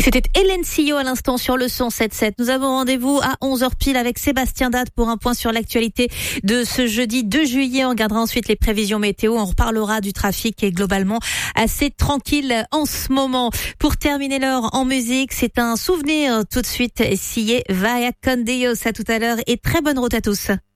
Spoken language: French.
Et c'était Hélène Sillot à l'instant sur le 107.7. Nous avons rendez-vous à 11h pile avec Sébastien Date pour un point sur l'actualité de ce jeudi 2 juillet. On regardera ensuite les prévisions météo. On reparlera du trafic qui est globalement assez tranquille en ce moment. Pour terminer l'heure en musique, c'est un souvenir tout de suite. Sillé Vaya con Dios. À tout à l'heure et très bonne route à tous.